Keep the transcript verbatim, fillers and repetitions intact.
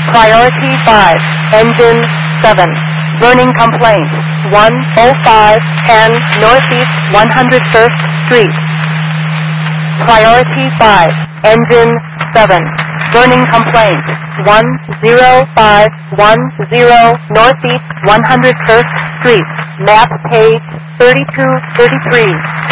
Priority five, engine seven. Burning complaint, one oh five ten Northeast one hundred first Street. Priority five, engine seven. Burning complaint, one oh five one oh Northeast one hundred first Street. Map page thirty-two thirty-three.